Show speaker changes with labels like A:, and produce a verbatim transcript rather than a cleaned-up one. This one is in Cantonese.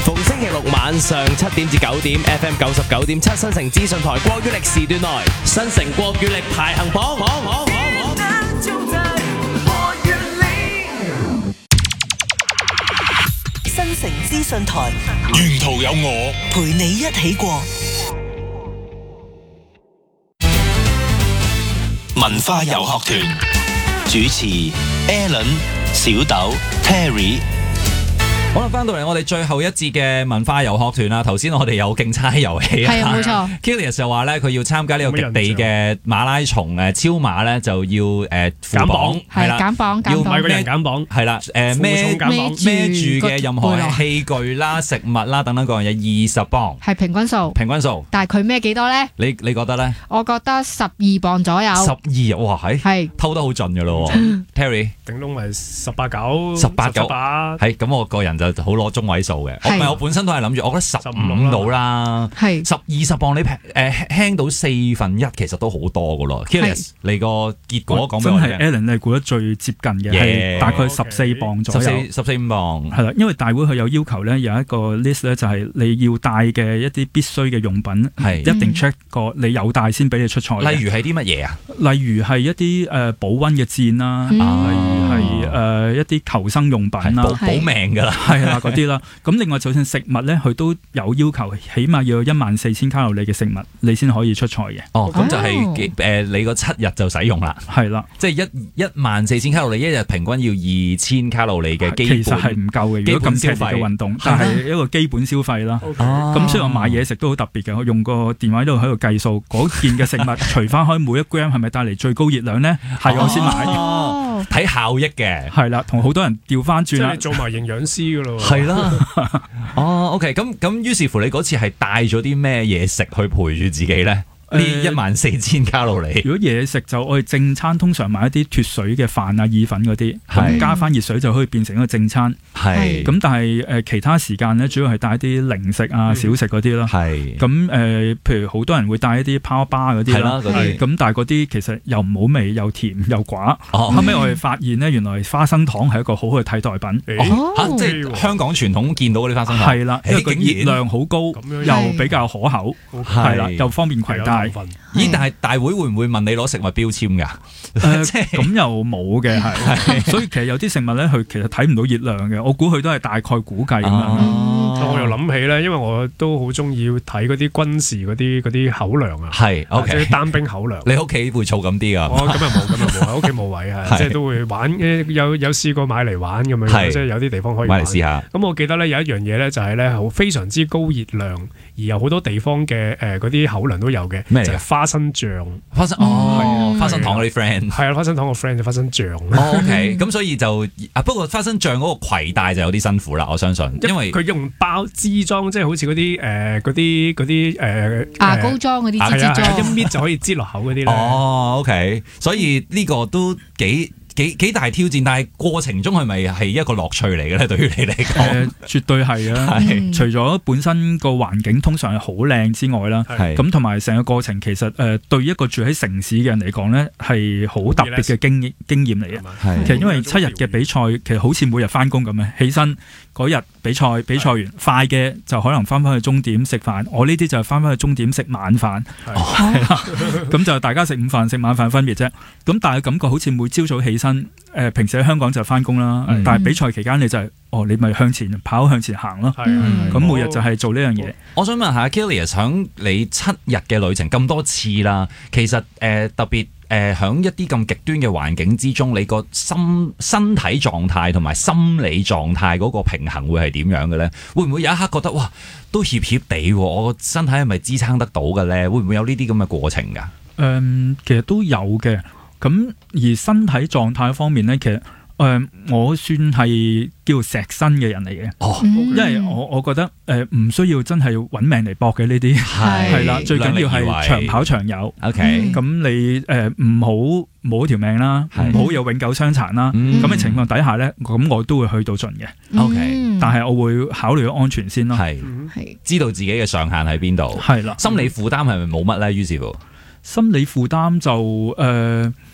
A: 逢星期六晚上七點至九點 ，F M 九十九點七新城資訊台國語力時段內，新城國語力排行榜。
B: 新城資訊台，
C: 沿途有我
B: 陪你一起過。
C: 文化遊學團主持 Alan、小豆、Terry。
D: 好啦，翻到嚟我哋最後一節嘅文化遊學團啦。頭先我哋有競猜遊戲啊，
E: 係啊，冇錯。
D: Kilius 就話咧，佢要參加呢個極地嘅馬拉松誒超馬咧，就要誒減磅，係啦，
E: 減磅，
D: 要
E: 減磅，
F: 個人減磅，
D: 係啦，誒孭孭住嘅任何器具啦、食物啦等等各樣嘢二十磅，
E: 係平均數。
D: 平均數。
E: 但係佢孭幾多咧？
D: 你你覺得咧？
E: 我覺得十二磅左右。
D: 十二哇，係
E: 係
D: 偷得好盡㗎咯，Terry。
F: 頂籠咪十八九，
D: 十八九，
F: 八
D: 係咁，我個人就好攞中位數嘅。我唔係我本身都係諗住，我覺得十五到啦，
E: 係
D: 十二十磅你平誒輕到四分一，其實都好多噶咯。Kilius，你個結果講俾我聽。
G: 真係 Alan 你估得最接近嘅係大概十四磅左右，
D: 十四十四五磅
G: 係啦。因為大會佢有要求咧，有一個 list 咧，就係你要帶嘅一啲必須嘅用品，
D: 係
G: 一定 check 過你有帶先俾你出賽。
D: 例如係啲乜嘢啊？
G: 例如係一啲誒保溫嘅墊啦，例如係誒一啲求生用品啦，
D: 保保命㗎啦，
G: 係啦嗰啲啦。咁另外就算食物咧，佢都有要求，起碼要有一萬四千卡路里嘅食物，你先可以出賽嘅。
D: 哦，咁就係誒你個七日就使用啦，
G: 係啦，
D: 即係一一萬四千卡路里，一日平均要二千卡路里嘅基本，
G: 其實係唔夠嘅。如果咁劇烈嘅運動，但係一個基本消費啦。咁所以我買嘢食都好特別嘅，我用個電話喺度喺度計數，嗰件嘅食物除翻開每一 gram 係咪帶嚟最高熱量咧？係我先買。
D: 睇效益嘅，
G: 係啦，同好多人調翻轉啦，
F: 即係你做埋營養師噶咯，
D: 係啦。哦，OK，咁咁於是乎你嗰次係帶咗啲咩嘢食去陪住自己咧？呢一萬四千卡路里。
G: 如果嘢食就我哋正餐通常買一啲脫水嘅飯啊、意粉嗰啲，咁加翻熱水就可以變成一個正餐。
D: 係。
G: 咁但係誒其他時間咧，主要係帶一啲零食啊、小食嗰啲啦。
D: 係。
G: 咁誒，譬如好多人會帶一啲 power bar 嗰啲啦。係。咁但係嗰啲其實又唔好味，又甜又寡。後尾我哋發現咧，原來花生糖係一個好嘅替代品。
D: 嚇！即係香港傳統見到嗰啲花生糖。
G: 係啦，因為佢熱量好高，又比較可口，係啦，又方便攜帶。
D: 咦？但係大會會唔會問你攞食物標籤㗎？
G: 誒咁又冇嘅，係，所以其實有啲食物咧，佢其實睇唔到熱量嘅，我估佢都係大概估計咁樣。
F: 我又諗起咧，因為我都好中意睇嗰啲軍事嗰啲嗰啲口糧啊，
D: 係 OK，
F: 即係單兵口糧。
D: 你屋企會儲咁啲㗎？
F: 我咁又冇，咁又冇，喺屋企冇位係，即係都會玩，有有試過買嚟玩咁樣，即係有啲地方可以
D: 買嚟試下。
F: 咁我記得咧有一樣嘢咧，就係咧好非常之高熱量，而有好多地方嘅誒嗰啲口糧都有嘅，就係花生醬。
D: 花生哦，花生糖嗰啲 friend
F: 係啊，花生糖個 friend 就花生醬。
D: 哦 OK，咁所以就啊，不過花生醬嗰個攜帶就有啲辛苦啦，我相信，因為
F: 佢用包支裝，即係好似嗰啲誒嗰啲嗰啲誒
E: 牙膏裝嗰啲支支裝，
F: 一搣就可以擠落口嗰啲咧。
D: 哦 OK，所以呢個都幾幾幾大挑戰，但係過程中係咪係一個樂趣嚟嘅咧？對於你嚟講，
G: 誒絕對係啊！除咗本身個環境通常係好靚之外啦，咁同埋成個過程其實誒對一個住喺城市嘅人嚟講咧係好特別嘅經經驗嚟嘅。其實因為七日嘅比賽其實好似每日翻工咁嘅，起身嗰日比賽比賽完，快嘅就可能翻返去終點食飯，我呢啲就係翻返去終點食晚飯，咁就大家食午飯食晚飯分別啫。咁但係感覺好似每朝早起身。誒平時喺香港就翻工啦，嗯、但係比賽期間你就係、是、哦，你咪向前跑向前行咯。咁、嗯、每日就係做呢樣嘢。
D: 我想問下 Kilius， 響你七日嘅旅程咁多次啦，其實誒、呃、特別誒響一啲咁極端嘅環境之中，你個心身體狀態同埋心理狀態嗰個平衡會係點樣嘅咧？會唔會有一刻覺得哇都怯怯地，我個身體係咪支撐得到嘅咧？會唔會有呢啲咁嘅過程㗎？誒、
G: 嗯，其實都有嘅。咁而身體狀態方面咧，其實誒、呃、我算係叫錫身嘅人嚟嘅，哦，因為我我覺得誒唔、呃、需要真係揾命嚟搏嘅呢啲，係係啦，最緊要係長跑長有。OK，咁你誒唔好冇條命啦，唔好有永久傷殘啦。咁嘅、嗯、情況底下咧，咁我都會去到盡嘅。OK，、嗯、但係我會考慮咗安全先咯，係係
D: 知道自己嘅上限喺邊度，係啦，心理負擔係咪冇乜咧？於是乎。
G: 心理負擔就誒、呃，